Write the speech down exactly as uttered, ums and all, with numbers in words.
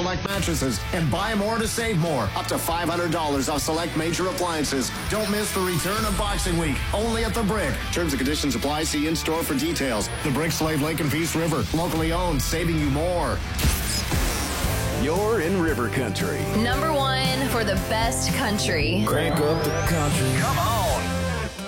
select mattresses and buy more to save more. Up to five hundred dollars off select major appliances. Don't miss the return of Boxing Week. Only at The Brick. Terms and conditions apply. See in-store for details. The Brick, Slave Lake and Peace River. Locally owned, saving you more. You're in River Country. Number one for the best country. Crank up the country. Come on.